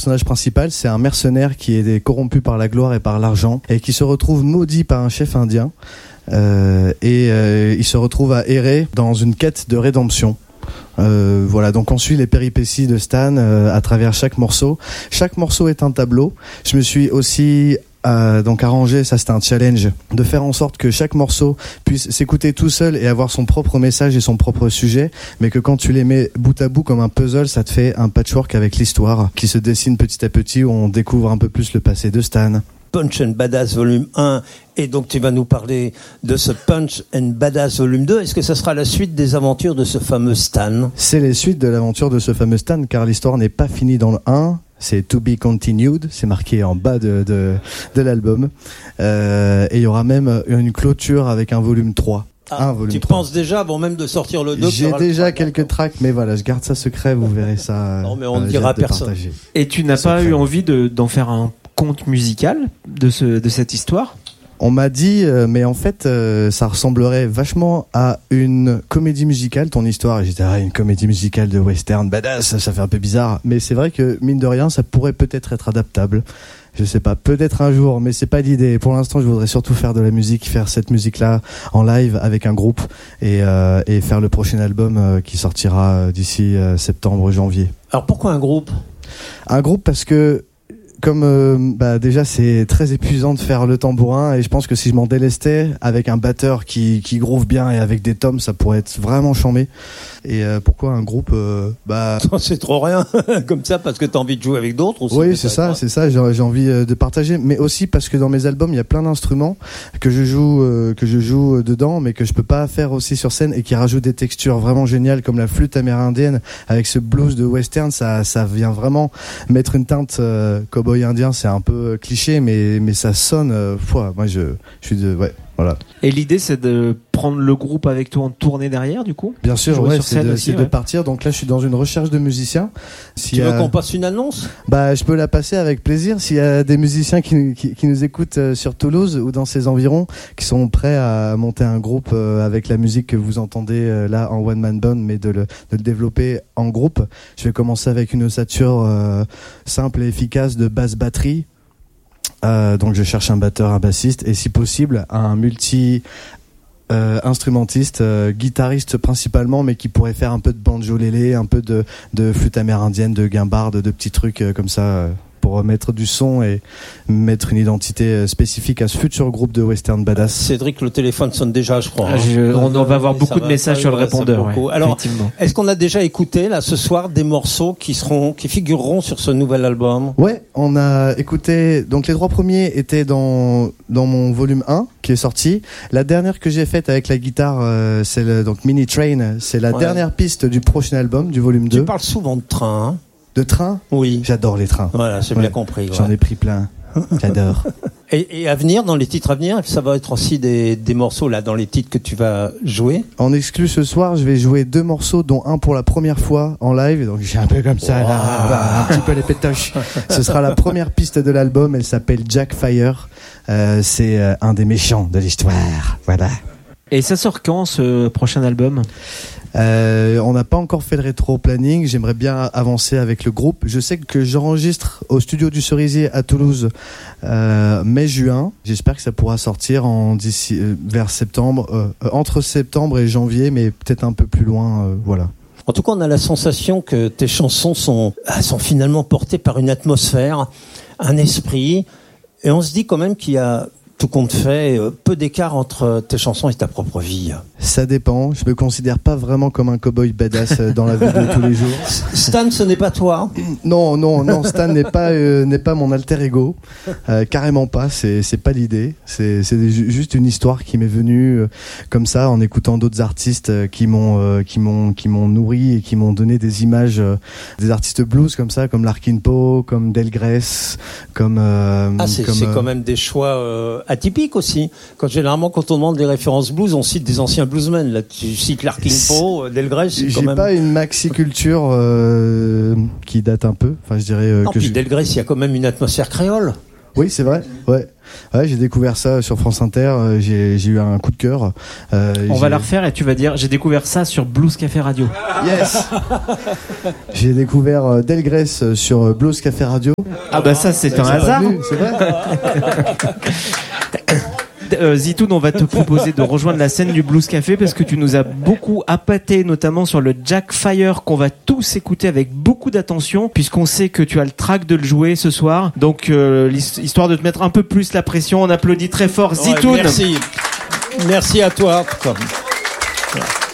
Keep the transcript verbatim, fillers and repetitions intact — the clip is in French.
personnage principal, c'est un mercenaire qui est corrompu par la gloire et par l'argent et qui se retrouve maudit par un chef indien euh, et euh, il se retrouve à errer dans une quête de rédemption. Euh, voilà, donc on suit les péripéties de Stan euh, à travers chaque morceau. Chaque morceau est un tableau. Je me suis aussi euh, donc arrangé, ça c'était un challenge, de faire en sorte que chaque morceau puisse s'écouter tout seul et avoir son propre message et son propre sujet, mais que quand tu les mets bout à bout comme un puzzle, ça te fait un patchwork avec l'histoire qui se dessine petit à petit, où on découvre un peu plus le passé de Stan. Punch and Badass volume un, et donc tu vas nous parler de ce Punch and Badass volume deux. Est-ce que ça sera la suite des aventures de ce fameux Stan ? C'est les suites de l'aventure de ce fameux Stan, car l'histoire n'est pas finie dans le un, c'est To Be Continued, c'est marqué en bas de, de, de l'album, euh, et il y aura même une clôture avec un volume trois. Ah, un volume tu trois. Penses déjà avant même de sortir le deux? J'ai déjà quelques tracks, mais voilà, je garde ça secret, vous verrez ça. Non, mais on ne euh, dira à personne. Partager. Et tu n'as pas eu envie de, d'en faire un conte musical de, ce, de cette histoire ? On m'a dit, euh, mais en fait, euh, ça ressemblerait vachement à une comédie musicale, ton histoire. Et j'étais, ah, une comédie musicale de western, badass, ça, ça fait un peu bizarre. Mais c'est vrai que, mine de rien, ça pourrait peut-être être adaptable. Je sais pas, peut-être un jour, mais c'est pas l'idée. Pour l'instant, je voudrais surtout faire de la musique, faire cette musique-là en live avec un groupe et, euh, et faire le prochain album euh, qui sortira d'ici euh, septembre, janvier. Alors pourquoi un groupe ? Un groupe parce que comme euh, bah déjà c'est très épuisant de faire le tambourin, et je pense que si je m'en délestais avec un batteur qui qui groove bien et avec des toms, ça pourrait être vraiment chambé. Et euh, pourquoi un groupe euh, bah c'est trop rien comme ça, parce que t'as envie de jouer avec d'autres aussi. Oui, c'est ça, c'est ça, j'ai, j'ai envie de partager, mais aussi parce que dans mes albums, il y a plein d'instruments que je joue euh, que je joue dedans, mais que je peux pas faire aussi sur scène, et qui rajoutent des textures vraiment géniales, comme la flûte amérindienne avec ce blues de western. Ça ça vient vraiment mettre une teinte euh, cowboy indien. C'est un peu cliché, mais mais ça sonne euh, foi, moi je je suis de ouais. Voilà. Et l'idée, c'est de prendre le groupe avec toi en tournée derrière, du coup ? Bien sûr, ouais, c'est, de, aussi, c'est ouais. de partir. Donc là, je suis dans une recherche de musiciens. Si tu veux a... qu'on passe une annonce ? Bah, je peux la passer avec plaisir. S'il y a des musiciens qui, qui, qui nous écoutent sur Toulouse ou dans ses environs, qui sont prêts à monter un groupe avec la musique que vous entendez là en one man band, mais de le, de le développer en groupe, je vais commencer avec une ossature euh, simple et efficace de basse batterie. Euh, donc je cherche un batteur, un bassiste, et si possible un multi euh, instrumentiste, euh, guitariste principalement, mais qui pourrait faire un peu de banjo-lélé, un peu de, de flûte amérindienne, de guimbarde, de petits trucs euh, comme ça, euh, pour mettre du son et mettre une identité spécifique à ce futur groupe de western badass. Cédric, le téléphone sonne déjà, je crois. Ah, je, hein. on, on va avoir beaucoup de messages sur le répondeur. Ouais, alors, est-ce qu'on a déjà écouté là ce soir des morceaux qui seront, qui figureront sur ce nouvel album ? Ouais, on a écouté. Donc les trois premiers étaient dans dans mon volume un qui est sorti. La dernière que j'ai faite avec la guitare, euh, c'est le, donc Mini Train. C'est la ouais. dernière piste du prochain album, du volume deux. Tu parles souvent de train. Hein ? De train ? Oui. J'adore les trains. Voilà, j'ai ouais. bien compris. Ouais. J'en ai pris plein. J'adore. Et, et à venir, dans les titres à venir, ça va être aussi des, des morceaux là, dans les titres que tu vas jouer. En exclu ce soir, je vais jouer deux morceaux, dont un pour la première fois en live. Donc j'ai un peu comme ça, wow. là, un petit peu les pétoches. Ce sera la première piste de l'album. Elle s'appelle Jack Fire. Euh, c'est euh, un des méchants de l'histoire. Voilà. Et ça sort quand, ce prochain album ? Euh, on n'a pas encore fait le rétro-planning. J'aimerais bien avancer avec le groupe. Je sais que j'enregistre au studio du Cerisier à Toulouse euh, mai-juin. J'espère que ça pourra sortir en, d'ici, euh, vers septembre, euh, entre septembre et janvier, mais peut-être un peu plus loin. Euh, voilà. En tout cas, on a la sensation que tes chansons sont, sont finalement portées par une atmosphère, un esprit. Et on se dit quand même qu'il y a, tout compte fait, peu d'écart entre tes chansons et ta propre vie. Ça dépend. Je me considère pas vraiment comme un cow-boy badass dans la vie de tous les jours. Stan, ce n'est pas toi ? Non, non, non. Stan n'est pas euh, n'est pas mon alter ego. Euh, carrément pas. C'est c'est pas l'idée. C'est c'est juste une histoire qui m'est venue euh, comme ça en écoutant d'autres artistes euh, qui m'ont euh, qui m'ont qui m'ont nourri et qui m'ont donné des images euh, des artistes blues comme ça, comme Larkin Poe, comme Delgrès, comme. Euh, ah, c'est comme, c'est euh... quand même des choix euh, atypiques aussi. Quand généralement quand on demande des références blues, on cite des anciens bluesmen. Là, tu cites Larkin Poe, Delgrès. J'ai quand même... pas une maxi-culture euh, qui date un peu. Enfin, je dirais. Euh, non, que puis je... Delgrès, il y a quand même une atmosphère créole. Oui, c'est vrai. Ouais. Ouais, j'ai découvert ça sur France Inter. J'ai, j'ai eu un coup de cœur. Euh, On j'ai... va la refaire et tu vas dire j'ai découvert ça sur Blues Café Radio. Yes. J'ai découvert Delgrès sur Blues Café Radio. Ah bah ça c'est Ça, un c'est pas hasard. venu, c'est vrai. Euh, Zitoun, on va te proposer de rejoindre la scène du Blues Café parce que tu nous as beaucoup appâté, notamment sur le Jack Fire qu'on va tous écouter avec beaucoup d'attention puisqu'on sait que tu as le trac de le jouer ce soir. Donc euh, histoire de te mettre un peu plus la pression, on applaudit très fort Zitoun. Ouais, merci. Merci à toi. Voilà.